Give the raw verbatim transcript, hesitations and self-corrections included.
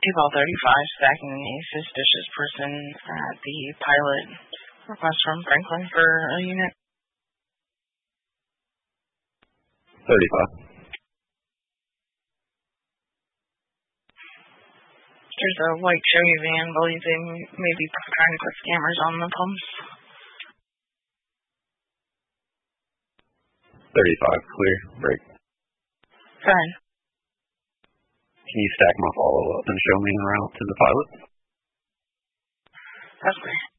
Eval thirty-five, stacking a suspicious person at the pilot. Request from Franklin for a unit. thirty-five. There's a white Chevy van. Believe they may be trying to put scammers on the pumps. thirty-five, clear, break. Fine. Can you stack my follow-up and show me en route to the pilot? That's great.